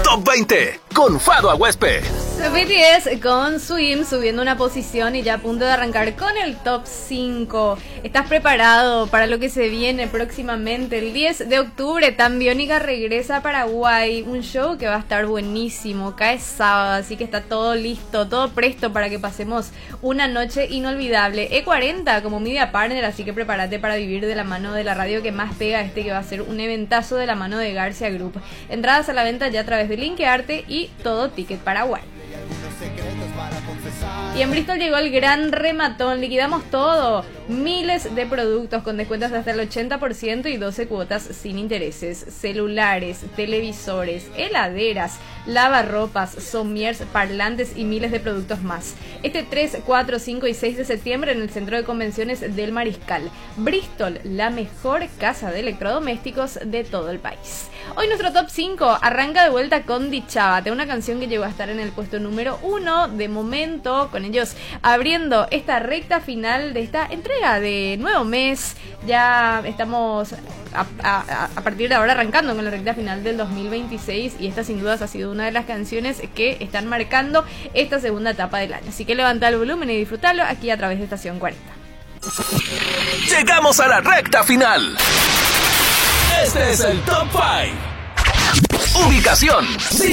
Top 20 con Fado Aguespe. BTS con Swim subiendo una posición y ya a punto de arrancar con el Top 5. ¿Estás preparado para lo que se viene próximamente? El 10 de octubre, Tan Biónica regresa a Paraguay. Un show que va a estar buenísimo. Cae sábado, así que está todo listo, todo presto para que pasemos una noche inolvidable. E40 como media partner, así que prepárate para vivir de la mano de la radio que más pega que va a ser un eventazo de la mano de Garcia Group. Entradas a la venta ya a través de Linkearte y Todo Ticket Paraguay. Y en Bristol llegó el gran rematón, liquidamos todo, miles de productos con descuentos de hasta el 80% y 12 cuotas sin intereses, celulares, televisores, heladeras, lavarropas, somiers, parlantes y miles de productos más. Este 3, 4, 5 y 6 de septiembre en el Centro de Convenciones del Mariscal. Bristol, la mejor casa de electrodomésticos de todo el país. Hoy nuestro Top 5 arranca de vuelta con Dichávate, una canción que llegó a estar en el puesto número 1 de momento, con ellos abriendo esta recta final de esta entrega de nuevo mes. Ya estamos a partir de ahora arrancando con la recta final del 2026 y esta sin dudas ha sido una de las canciones que están marcando esta segunda etapa del año. Así que levanta el volumen y disfrútalo aquí a través de Estación 40. Llegamos a la recta final. Este es el Top 5. Ubicación